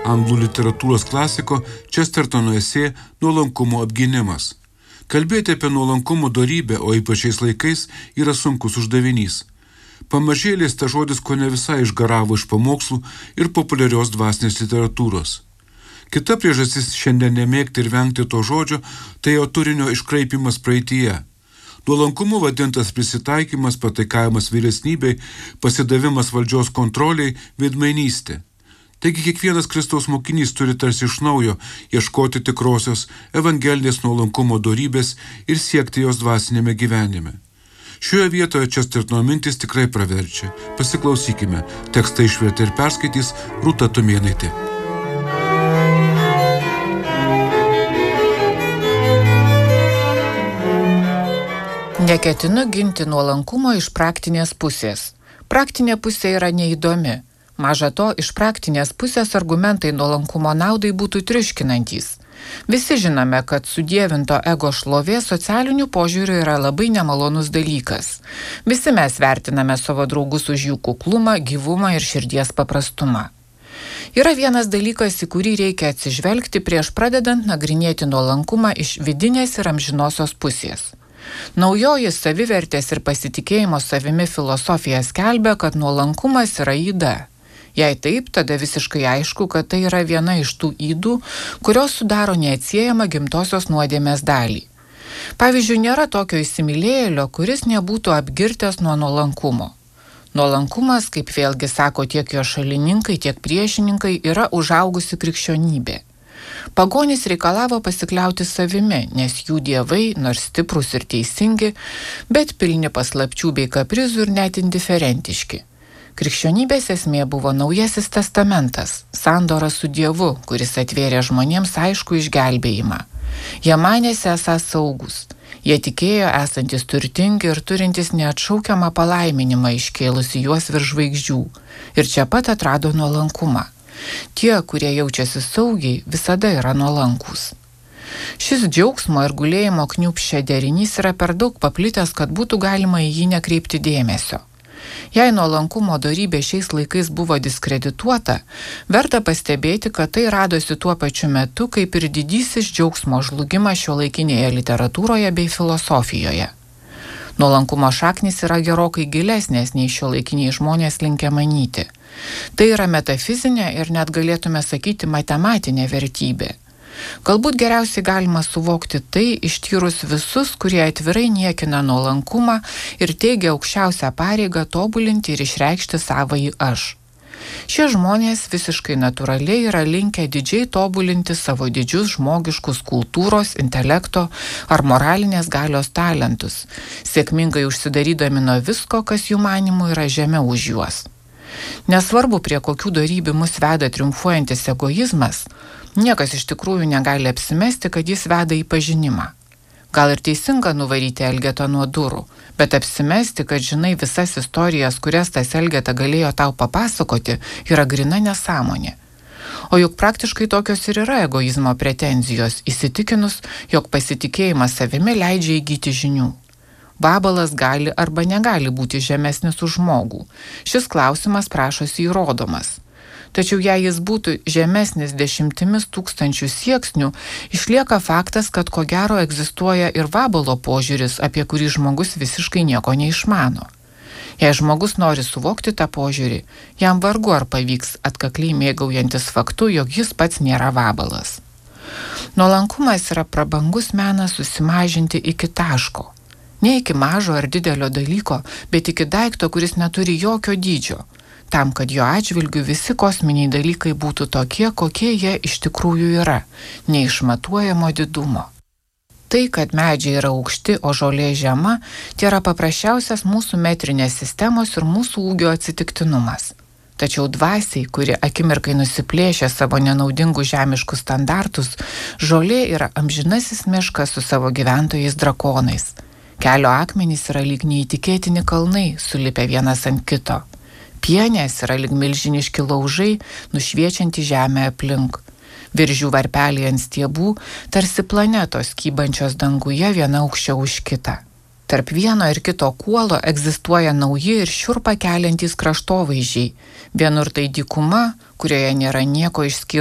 anglų literatūros klasiko Chestertono esė Nuolankumo apgynimas. Kalbėti apie nuolankumo dorybę, o ypač šiais laikais, yra sunkus uždavinys. Pamažėliais ta žodis kone visai išgaravo iš pamokslų ir populiarios dvasinės literatūros. Kita priežastis šiandien nemėgti ir vengti to žodžio, tai jo turinio iškraipimas praeityje. Nuolankumu vadintas prisitaikymas, pataikavimas vyresnybei, pasidavimas valdžios kontroliai, veidmainystė. Taigi kiekvienas Kristaus mokinys turi tarsi iš naujo ieškoti tikrosios evangelinės nuolankumo dorybės ir siekti jos dvasinėme gyvenime. Šioje vietoje Chestertono mintis tikrai praverčia. Pasiklausykime. Tekstą išvertė ir perskaitys Rūta Tumėnaitė. Neketinu ginti nuolankumo iš praktinės pusės. Praktinė pusė yra neįdomi. Maža to, iš praktinės pusės argumentai nuolankumo naudai būtų triuškinantys. Visi žinome, kad sudievinto ego šlovė socialiniu požiūriu yra labai nemalonus dalykas. Visi mes vertiname savo draugus už jų kuklumą, gyvumą ir širdies paprastumą. Yra vienas dalykas, į kurį reikia atsižvelgti prieš pradedant nagrinėti nuolankumą iš vidinės ir amžinosios pusės. Naujoji savivertės ir pasitikėjimo savimi filosofija skelbia, kad nuolankumas yra yda. Jei taip, tada visiškai aišku, kad tai yra viena iš tų ydų, kurios sudaro neatsiejamą gimtosios nuodėmės dalį. Pavyzdžiui, nėra tokio įsimylėjėlio, kuris nebūtų apgirtęs nuo nuolankumo. Nuolankumas, kaip vėlgi sako tiek jo šalininkai, tiek priešininkai, yra užaugusi krikščionybė. Pagonys reikalavo pasikliauti savimi, nes jų dievai, nors stiprūs ir teisingi, bet pilni paslapčių bei kaprizų ir net indiferentiški. Krikščionybės esmė buvo Naujasis testamentas, sandora su Dievu, kuris atvėrė žmonėms aišku išgelbėjimą. Jie manėsi esą saugus. Jie tikėjo esantis turtingi ir turintis neatšaukiamą palaiminimą iškėlusi juos virš žvaigždžių. Ir čia pat atrado nuolankumą. Tie, kurie jaučiasi saugiai, visada yra nuolankūs. Šis džiaugsmo ir gulėjimo kniūpsčia derinys yra per daug paplitęs, kad būtų galima į jį nekreipti dėmesio. Jei nuolankumo dorybė šiais laikais buvo diskredituota, verta pastebėti, kad tai radosi tuo pačiu metu, kaip ir didysis džiaugsmo žlugimas šiuolaikinėje literatūroje bei filosofijoje. Nuolankumo šaknys yra gerokai gilesnės nei šiuolaikiniai žmonės linkę manyti. Tai yra metafizinė ir net galėtume sakyti matematinė vertybė. Galbūt geriausiai galima suvokti tai ištyrus visus, kurie atvirai niekina nuolankumą ir teigia aukščiausią pareigą tobulinti ir išreikšti savąjį aš. Šie žmonės visiškai natūraliai yra linkę didžiai tobulinti savo didžius žmogiškus kultūros, intelekto ar moralinės galios talentus, sėkmingai užsidarydami nuo visko, kas jų manimų yra žemiau už juos. Nesvarbu, prie kokių dorybių mus veda triumfuojantis egoizmas, niekas iš tikrųjų negali apsimesti, kad jis veda į pažinimą. Gal ir teisinga nuvaryti Elgetą nuo durų, bet apsimesti, kad žinai visas istorijas, kurias tas Elgeta galėjo tau papasakoti, yra grina nesąmonė. O juk praktiškai tokios ir yra egoizmo pretenzijos, įsitikinus, jog pasitikėjimas savimi leidžia įgyti žinių. Vabalas gali arba negali būti žemesnis už žmogų. Šis klausimas prašosi įrodomas. Tačiau jei jis būtų žemesnis 10 000 sieksnių, išlieka faktas, kad ko gero egzistuoja ir vabalo požiūris, apie kurį žmogus visiškai nieko neišmano. Jei žmogus nori suvokti tą požiūrį, jam vargu ar pavyks atkakliai mėgaujantis faktu, jog jis pats nėra vabalas. Nuolankumas yra prabangus menas susimažinti iki taško. Ne iki mažo ar didelio dalyko, bet iki daikto, kuris neturi jokio dydžio, tam, kad jo atžvilgiu visi kosminiai dalykai būtų tokie, kokie jie iš tikrųjų yra, neišmatuojamo didumo. Tai, kad medžiai yra aukšti, o žolė žema, tai yra paprasčiausias mūsų metrinės sistemos ir mūsų ūgio atsitiktinumas. Tačiau dvasiai, kuri akimirkai nusiplėšia savo nenaudingus žemiškus standartus, žolė yra amžinasis miškas su savo gyventojais drakonais. Kelio akmenys yra lyg neįtikėtini kalnai, sulipę vienas ant kito. Pienės yra lyg milžiniški laužai, nušviečianti žemę aplink. Viržių varpeliai ant stiebų, tarsi planetos kybančios danguje viena aukščiau už kitą. Tarp vieno ir kito kuolo egzistuoja nauji ir šiurpą keliantys kraštovaizdžiai. Vienur tai dykuma, kurioje nėra nieko išskyrus